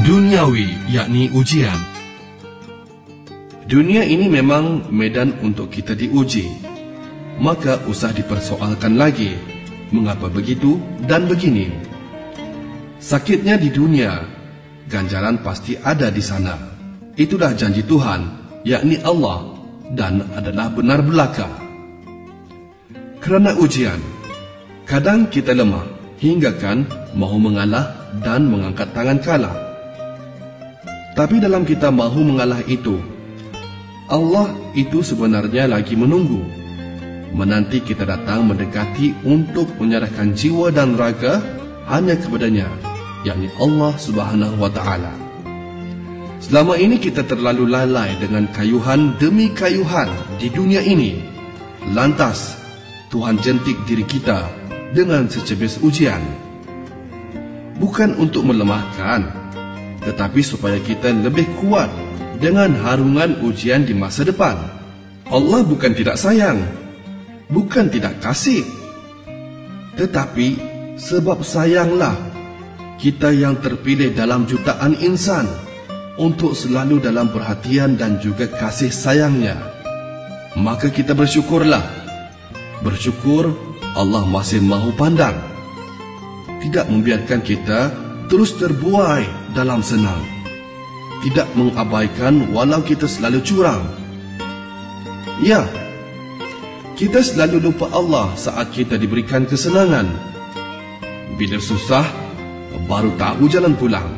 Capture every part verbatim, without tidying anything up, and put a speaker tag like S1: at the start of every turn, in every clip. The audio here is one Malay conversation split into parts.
S1: Duniawi, yakni ujian. Dunia ini memang medan untuk kita diuji. Maka usah dipersoalkan lagi mengapa begitu dan begini. Sakitnya di dunia, ganjaran pasti ada di sana. Itulah janji Tuhan, yakni Allah, dan adalah benar belaka. Kerana ujian, kadang kita lemah hingga kan mahu mengalah dan mengangkat tangan kalah. Tapi dalam kita mahu mengalah itu, Allah itu sebenarnya lagi menunggu, menanti kita datang mendekati untuk menyerahkan jiwa dan raga hanya kepadanya, yakni Allah Subhanahu wa Ta'ala. Selama ini kita terlalu lalai dengan kayuhan demi kayuhan di dunia ini. Lantas Tuhan jentik diri kita dengan secebis ujian, bukan untuk melemahkan, tetapi supaya kita lebih kuat dengan harungan ujian di masa depan. Allah bukan tidak sayang, bukan tidak kasih, tetapi sebab sayanglah kita yang terpilih dalam jutaan insan untuk selalu dalam perhatian dan juga kasih sayangnya. Maka kita bersyukurlah. Bersyukur Allah masih mahu pandang, tidak membiarkan kita terus terbuai dalam senang, tidak mengabaikan walau kita selalu curang. Ya, kita selalu lupa Allah saat kita diberikan kesenangan. Bila susah, baru tahu jalan pulang.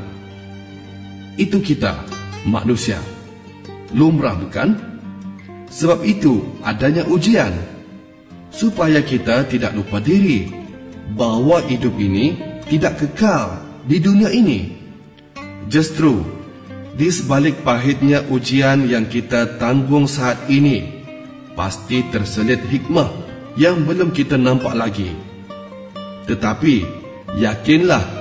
S1: Itu kita, manusia. Lumrah bukan? Sebab itu adanya ujian, supaya kita tidak lupa diri bahawa hidup ini tidak kekal di dunia ini. Justru di sebalik pahitnya ujian yang kita tanggung saat ini, pasti terselit hikmah yang belum kita nampak lagi. Tetapi yakinlah